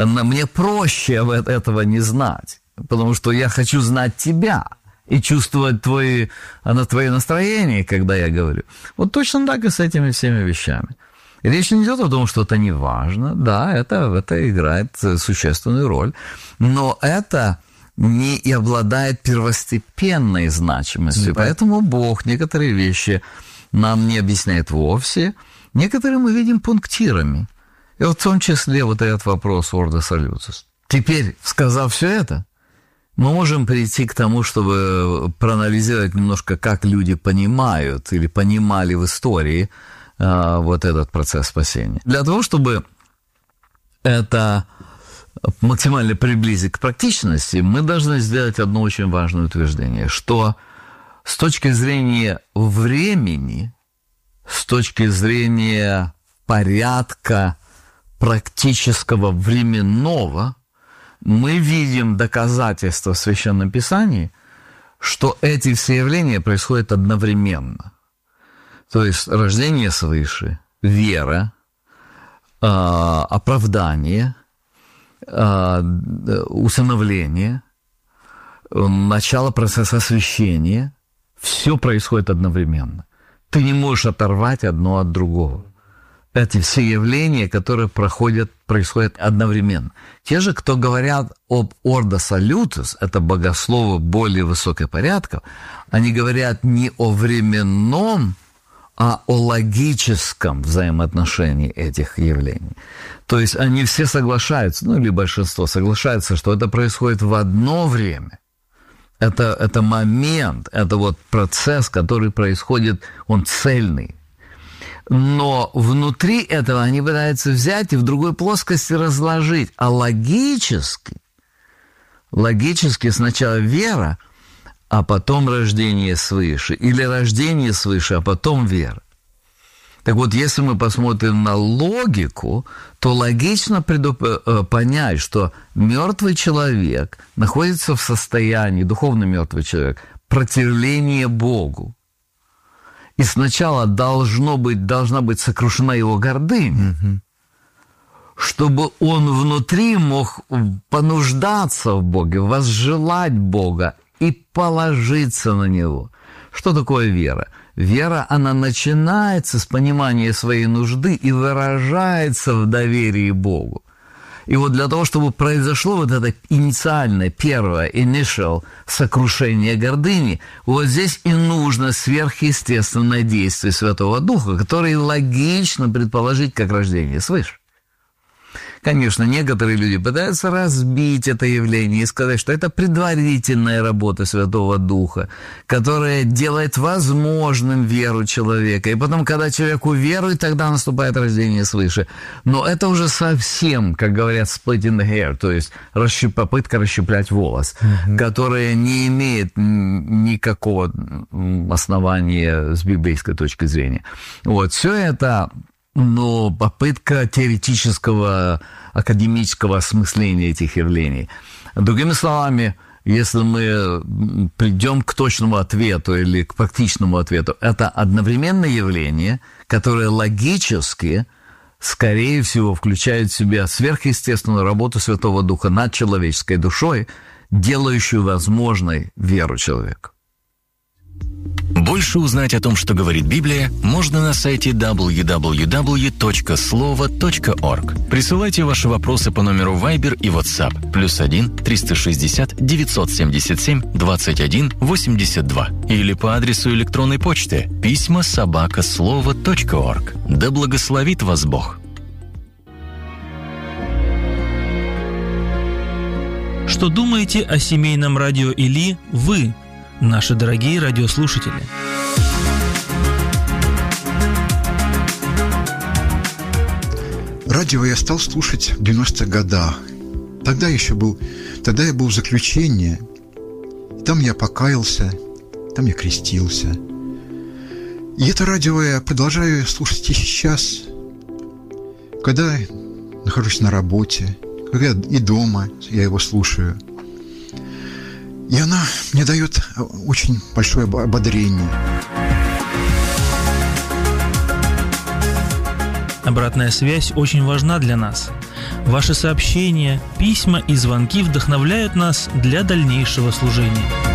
Мне проще этого не знать, потому что я хочу знать тебя и чувствовать твои настроения, когда я говорю. Вот точно так и с этими всеми вещами. Речь не идет о том, что это не важно. Да, это играет существенную роль, но это не и обладает первостепенной значимостью. Поэтому Бог некоторые вещи нам не объясняет вовсе. Некоторые мы видим пунктирами. И вот в том числе вот этот вопрос Ordo Salutis. Теперь, сказав все это, мы можем перейти к тому, чтобы проанализировать немножко, как люди понимают или понимали в истории вот этот процесс спасения. Для того, чтобы это максимально приблизить к практичности, мы должны сделать одно очень важное утверждение, что с точки зрения времени, с точки зрения порядка практического временного, мы видим доказательства в Священном Писании, что эти все явления происходят одновременно. То есть рождение свыше, вера, оправдание, усыновление, начало процесса освящения, все происходит одновременно. Ты не можешь оторвать одно от другого. Эти все явления, которые происходят одновременно. Те же, кто говорят об Ordo Salutis, это богословы более высоких порядков, они говорят не о временном, а о логическом взаимоотношении этих явлений. То есть они все соглашаются, или большинство соглашается, что это происходит в одно время. Это момент, это вот процесс, который происходит, он цельный. Но внутри этого они пытаются взять и в другой плоскости разложить. А логически сначала вера, а потом рождение свыше. Или рождение свыше, а потом вера. Так вот, если мы посмотрим на логику, то логично понять, что мертвый человек находится в состоянии, духовно мертвый человек, противления Богу. И сначала должна быть сокрушена его гордыня, чтобы он внутри мог понуждаться в Боге, возжелать Бога и положиться на Него. Что такое вера? Вера, она начинается с понимания своей нужды и выражается в доверии Богу. И вот для того, чтобы произошло вот это инициальное, первое, initial сокрушение гордыни, вот здесь и нужно сверхъестественное действие Святого Духа, которое логично предположить как рождение свыше. Конечно, некоторые люди пытаются разбить это явление и сказать, что это предварительная работа Святого Духа, которая делает возможным веру человека. И потом, когда человек уверует, тогда наступает рождение свыше. Но это уже совсем, как говорят, splitting the hair, то есть попытка расщеплять волос, которая не имеет никакого основания с библейской точки зрения. Вот, все это... Но попытка теоретического, академического осмысления этих явлений. Другими словами, если мы придем к точному ответу или к практичному ответу, это одновременное явление, которое логически, скорее всего, включает в себя сверхъестественную работу Святого Духа над человеческой душой, делающую возможной веру человека. Больше узнать о том, что говорит Библия, можно на сайте www.slovo.org. Присылайте ваши вопросы по номеру Viber и WhatsApp +1 360 977 21 82 или по адресу электронной почты pisma@slovo.org. Да благословит вас Бог! Что думаете о семейном радио Или вы, наши дорогие радиослушатели? Радио я стал слушать в 90-х годах. Тогда я был в заключении. Там я покаялся, там я крестился. И это радио я продолжаю слушать и сейчас, когда нахожусь на работе, когда и дома я его слушаю. И она мне дает очень большое ободрение. Обратная связь очень важна для нас. Ваши сообщения, письма и звонки вдохновляют нас для дальнейшего служения.